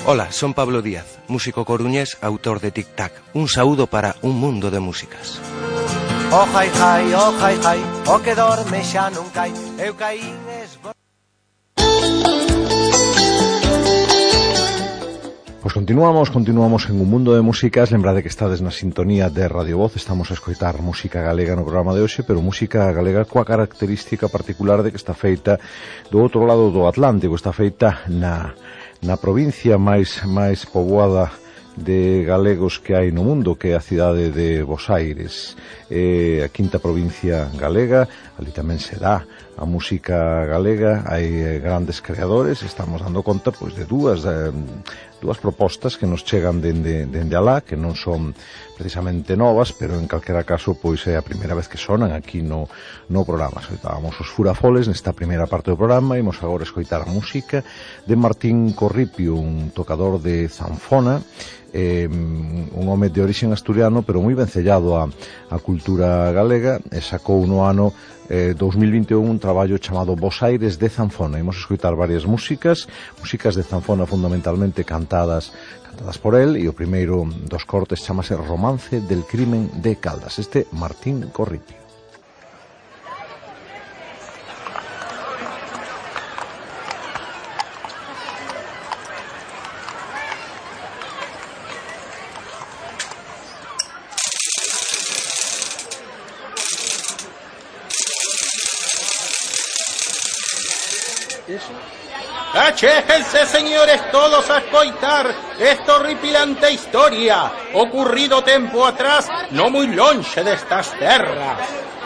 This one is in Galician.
Hola, son Pablo Díaz, músico coruñés, autor de Tic Tac. Un saúdo para un mundo de músicas. Oh jai jai, oh jai jai, o que dorme xa non cai, eu caín Pois continuamos en un mundo de músicas. Lembrade que estades na sintonía de Radio Voz. Estamos a escoitar música galega no programa de hoxe, pero música galega coa característica particular de que está feita do outro lado do Atlántico. Está feita na provincia máis poboada de galegos que hai no mundo, que é a cidade de Bos Aires, a quinta provincia galega. Ali tamén se dá a música galega, hai grandes creadores. Estamos dando conta pois de dúas propostas que nos chegan dende alá, que non son precisamente novas, pero en calquera caso pois é a primeira vez que sonan aquí no programa. Escoitábamos os Furafoles nesta primeira parte do programa. Imos agora escoitar a música de Martín Corripio, un tocador de zanfona, un home de origen asturiano pero moi vencellado á cultura galega, e sacou no ano 2021 un traballo chamado Bos Aires de Zanfona. Imos escoitar varias músicas de zanfona fundamentalmente cantadas por él, e o primeiro dos cortes chamase Romance del Crimen de Caldas, este Martín Corripio. Achéjense, señores, todos a escoitar esta horripilante historia ocurrido tempo atrás no moi lonxe destas terras.